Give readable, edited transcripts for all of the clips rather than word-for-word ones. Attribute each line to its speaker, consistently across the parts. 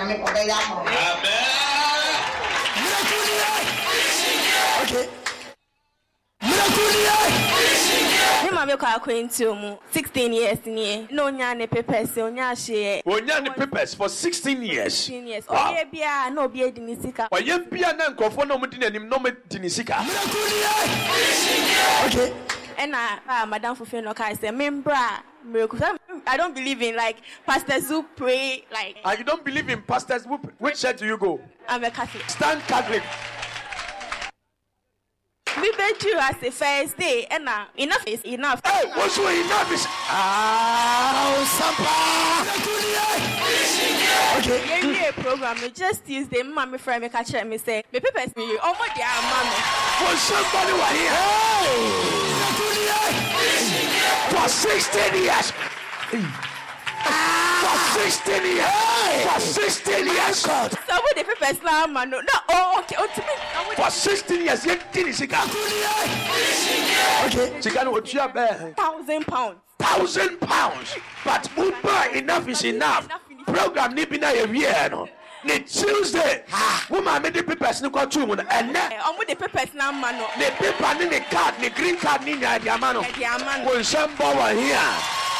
Speaker 1: Amen.
Speaker 2: Okay.
Speaker 3: Him have 16 years no nyane papers
Speaker 2: Onyane papers for 16 years.
Speaker 3: 16 years.
Speaker 2: Wow.
Speaker 3: Oye bia na obi edi ni sika.
Speaker 2: Oye bia na nkofo na omudi nanim no medi ni sika. Okay.
Speaker 3: And Madam Fufe no kai say membra miracle. I don't believe in like pastors who pray like.
Speaker 2: You don't believe in pastors? Which church do you go?
Speaker 3: I'm a Catholic.
Speaker 2: Stand Catholic.
Speaker 3: We bet you as a first day, and enough is enough.
Speaker 2: Hey, what's enough is? Okay.
Speaker 3: Yeah, program. Just Tuesday, mommy friend me catch me say, me papers me. Oh my dear, mommy.
Speaker 2: For somebody who here. For 16 years. For 16 years. For 16 years.
Speaker 3: Somebody the papers now, man. No, okay.
Speaker 2: For 16 years, you didn't see that. Okay. She can what you have
Speaker 3: £1,000.
Speaker 2: £1,000. But Uber, enough is enough. Program Nibina Yaviano. The Tuesday, woman made the papers no got 2 and now
Speaker 3: the papers now, man.
Speaker 2: The paper in the card, the green card, Nina Diamano. When some power here.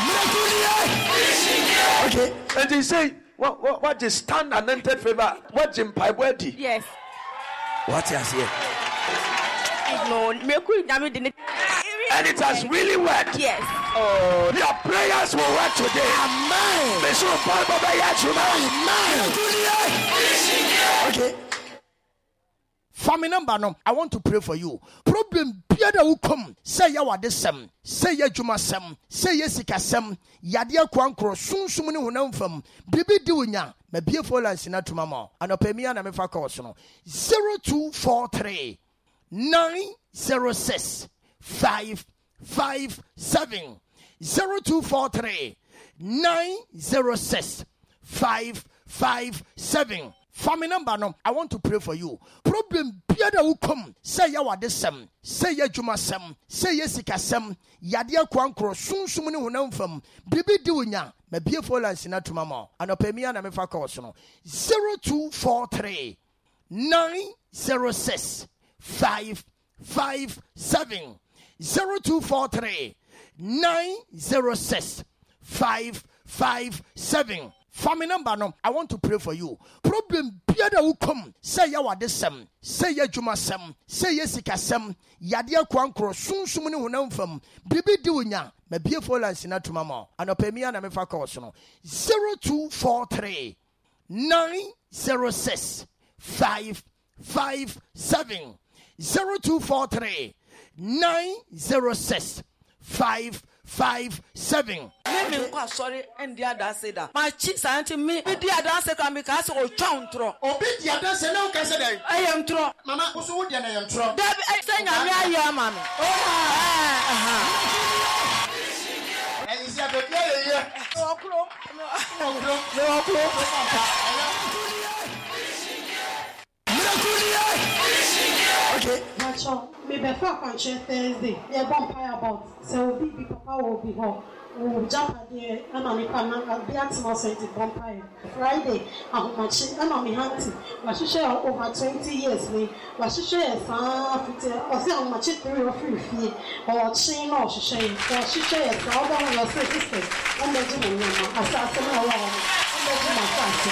Speaker 2: Okay. And they say, what is stand and entered favor? What's in Piebwedi?
Speaker 3: Yes.
Speaker 2: What is here?
Speaker 3: No, me
Speaker 2: and it has really worked.
Speaker 3: Yes.
Speaker 2: Oh, your prayers will work today. Amen. Okay.
Speaker 4: Family number no, I want to pray for you. Problem Pierre will come. Say ya wade sem. Say ya juma sem. Say ya sika sem. Yadia kwankro sun sumuni hunam fam. Bibi diunya. Me beautiful and sinatuma mo. Anopemia na mefa course no. 0243 906 557 0243 906 557. Family number no, I want to pray for you. Problem Pierre will come. Say ya wade sem. Say ya juma sem. Say ya sika sem. Yadia kwankro sun sumuni hunam fam. Bibi diunya. Me beautiful and sinatuma mo. Anopemia na mefa course no. 0243 906 557 0243 906 557. Family number no, I want to pray for you. Problem Pierre will come. Say ya wade sem. Say ya juma sem. Say ya sika sem. Yadia kwankro sun sumuni hunam fam. Bibi diunya. Me beautiful and sinatuma mo. Anopemia na mefa course no. 0243 906 557 0243 906 557.
Speaker 1: Sorry, and the other said that my chicks are to me. The other said, I'm because of Chantro.
Speaker 4: Obi the other said, no,
Speaker 1: I am true.
Speaker 4: Mama, who's would I am true?
Speaker 1: I say, I'm mommy.
Speaker 4: And you said, yeah.
Speaker 5: Okay. Me before country Thursday. Yeah, vampire about. So be papa will be home. We jump at the and on the panel. I'll be at vampire. Friday, I'm watching and on me hunting. Was she share over 20 years? Me was she share some or say I'm watching 3 or 3 feet or chain or she share. Or she share all down your sisters. And they do my assassin along. And they do my family.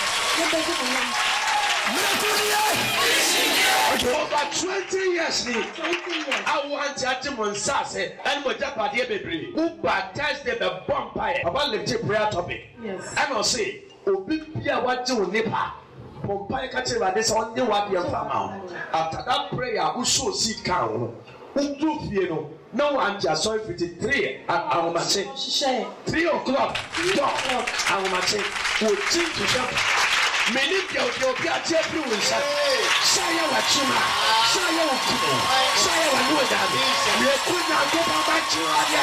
Speaker 2: Okay. Over 20 years, I want to Monsase and Mojapadia baby. Who baptized the vampire about the prayer topic.
Speaker 5: Yes.
Speaker 2: And I'll say, Obia what to Nipa. Vampire catcher, this only what you found. After that prayer, who should see count? Who took you? No one just saw 53 and our machine. 3 o'clock, our machine will change to shop. Many of your Piatia Saya Wachuma, Saya Wakumo, Saya Wanuadami, you could not go back to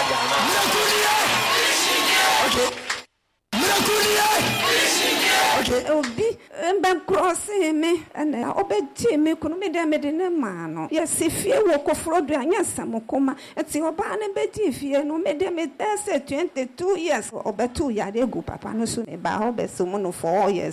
Speaker 6: Okay, Obi, and crossing me, and obey me, could be damaged in a man. Yes, if you walk off road, yes, some coma, it's your banner betty, if you know, made them 22 years, or 2 years ago, Papa, no sooner about someone for 4 years.